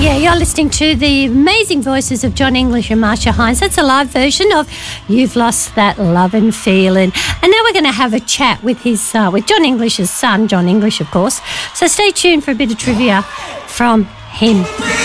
Yeah, you're listening to the amazing voices of John English and Marsha Hines. That's a live version of You've Lost That Lovin' Feeling. And now we're going to have a chat with with John English's son, John English, of course. So stay tuned for a bit of trivia from him.